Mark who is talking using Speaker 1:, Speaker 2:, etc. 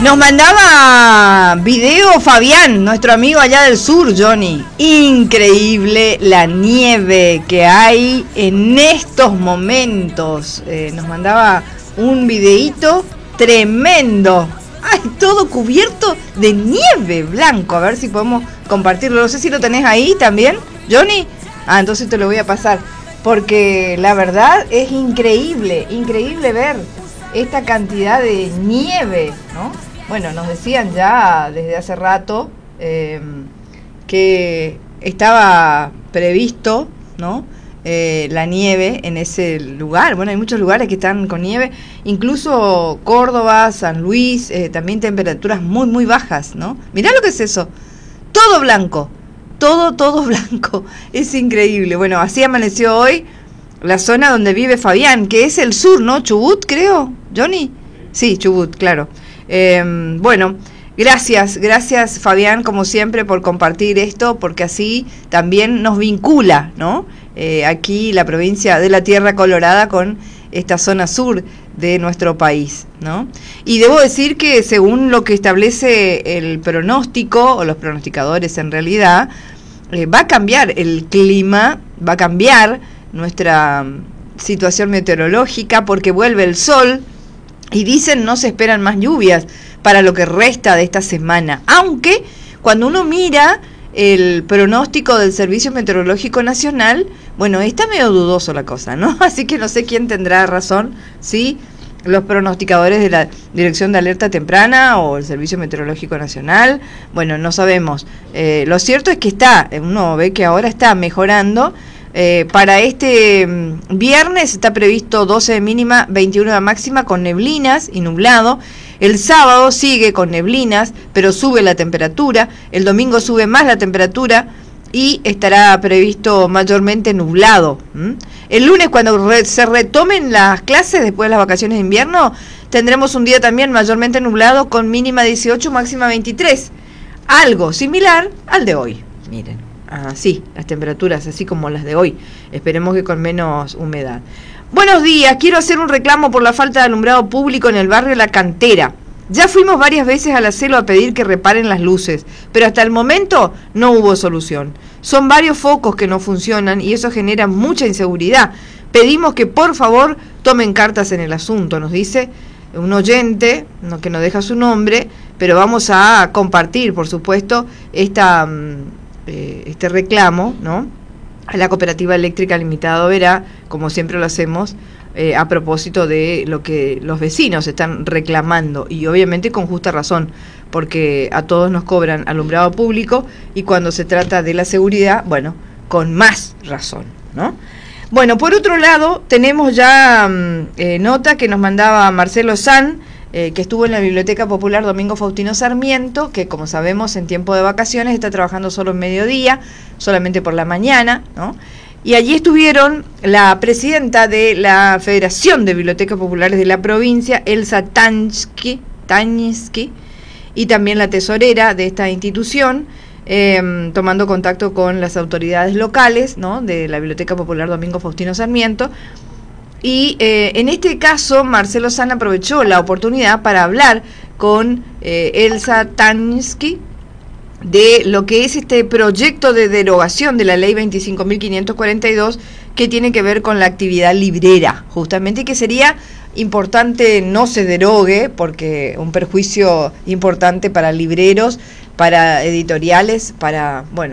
Speaker 1: Nos mandaba video Fabián, nuestro amigo allá del sur, Johnny. Increíble la nieve que hay en estos momentos. Nos mandaba un videíto tremendo. Ay, todo cubierto de nieve blanco. A ver si podemos compartirlo. No sé si lo tenés ahí también, Johnny. Ah, entonces te lo voy a pasar. Porque la verdad es increíble, increíble ver esta cantidad de nieve, ¿no? Bueno, nos decían ya desde hace rato que estaba previsto, ¿no? La nieve en ese lugar. Bueno, hay muchos lugares que están con nieve, incluso Córdoba, San Luis, también temperaturas muy, muy bajas, ¿no? Mirá lo que es eso, todo blanco, todo blanco, es increíble. Bueno, así amaneció hoy la zona donde vive Fabián, que es el sur, ¿no? Chubut, creo, Johnny. Sí, Chubut, claro. Bueno, gracias Fabián, como siempre, por compartir esto, porque así también nos vincula, ¿no? Aquí la provincia de la Tierra Colorada con esta zona sur de nuestro país, ¿no? Y debo decir que según lo que establece el pronóstico, o los pronosticadores en realidad, va a cambiar el clima, va a cambiar nuestra situación meteorológica, porque vuelve el sol. Y dicen no se esperan más lluvias para lo que resta de esta semana. Aunque cuando uno mira el pronóstico del Servicio Meteorológico Nacional, bueno, está medio dudoso la cosa, ¿no? Así que no sé quién tendrá razón, ¿sí? Los pronosticadores de la Dirección de Alerta Temprana o el Servicio Meteorológico Nacional. Bueno, no sabemos. Lo cierto es que uno ve que ahora está mejorando. Para este viernes está previsto 12 de mínima, 21 de máxima, con neblinas y nublado. El sábado sigue con neblinas, pero sube la temperatura. El domingo sube más la temperatura y estará previsto mayormente nublado. El lunes, cuando se retomen las clases después de las vacaciones de invierno, tendremos un día también mayormente nublado con mínima 18, máxima 23. Algo similar al de hoy. Miren. Sí, las temperaturas así como las de hoy, esperemos que con menos humedad. Buenos días, quiero hacer un reclamo por la falta de alumbrado público en el barrio La Cantera. Ya fuimos varias veces a la CELO a pedir que reparen las luces, pero hasta el momento no hubo solución. Son varios focos que no funcionan y eso genera mucha inseguridad. Pedimos que por favor tomen cartas en el asunto, nos dice un oyente, que no deja su nombre, pero vamos a compartir, por supuesto, este reclamo, ¿no?, a la Cooperativa Eléctrica Limitada Oberá, como siempre lo hacemos, a propósito de lo que los vecinos están reclamando, y obviamente con justa razón, porque a todos nos cobran alumbrado público, y cuando se trata de la seguridad, bueno, con más razón, ¿no? Bueno, por otro lado, tenemos ya nota que nos mandaba Marcelo San, que estuvo en la Biblioteca Popular Domingo Faustino Sarmiento, que como sabemos en tiempo de vacaciones está trabajando solo en mediodía, solamente por la mañana, ¿no? Y allí estuvieron la presidenta de la Federación de Bibliotecas Populares de la provincia, Elsa Tañsky, y también la tesorera de esta institución, tomando contacto con las autoridades locales, ¿no?, de la Biblioteca Popular Domingo Faustino Sarmiento. Y en este caso, Marcelo San aprovechó la oportunidad para hablar con Elsa Tañsky de lo que es este proyecto de derogación de la ley 25.542, que tiene que ver con la actividad librera, justamente, que sería importante no se derogue, porque un perjuicio importante para libreros, para editoriales, para, bueno,